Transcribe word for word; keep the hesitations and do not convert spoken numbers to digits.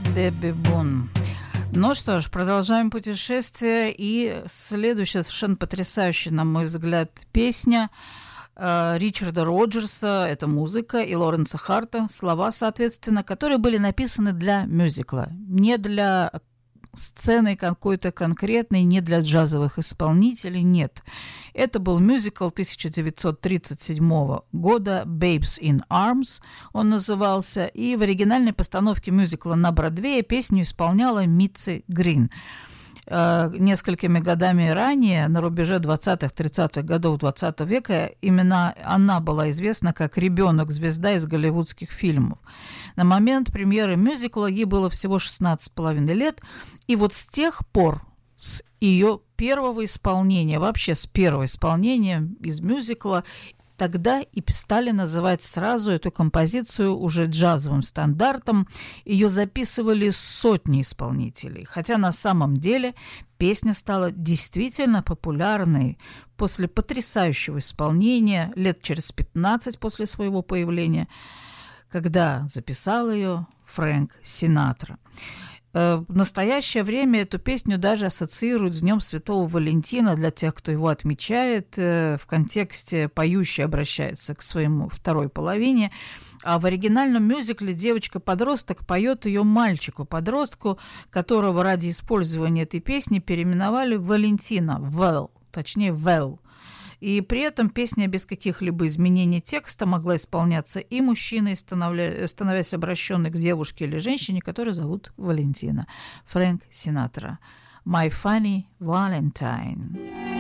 Дебби Бун. Ну что ж, продолжаем путешествие. И следующая совершенно потрясающая, на мой взгляд, песня э, Ричарда Роджерса, это музыка, и Лоренса Харта, слова, соответственно, которые были написаны для мюзикла, не для сцены какой-то конкретной, не для джазовых исполнителей, нет. Это был мюзикл тысяча девятьсот тридцать седьмого года «Babes in Arms» он назывался, и в оригинальной постановке мюзикла на Бродвее песню исполняла Митси Грин. Несколькими годами ранее, на рубеже двадцатых-тридцатых годов двадцатого века, именно она была известна как ребенок-звезда из голливудских фильмов. На момент премьеры мюзикла ей было всего шестнадцать с половиной лет, и вот с тех пор, с ее первого исполнения, вообще с первого исполнения из мюзикла, тогда и стали называть сразу эту композицию уже джазовым стандартом. Ее записывали сотни исполнителей, хотя на самом деле песня стала действительно популярной после потрясающего исполнения лет через пятнадцать после своего появления, когда записал ее Фрэнк Синатра. В настоящее время эту песню даже ассоциируют с Днем Святого Валентина для тех, кто его отмечает. В контексте поющий обращается к своему второй половине. А в оригинальном мюзикле девочка-подросток поет ее мальчику-подростку, которого ради использования этой песни переименовали Валентина, Вэл, точнее Вэл. И при этом песня без каких-либо изменений текста могла исполняться и мужчиной, становля... становясь обращенной к девушке или женщине, которую зовут Валентина. Фрэнк Синатра. «My Funny Valentine».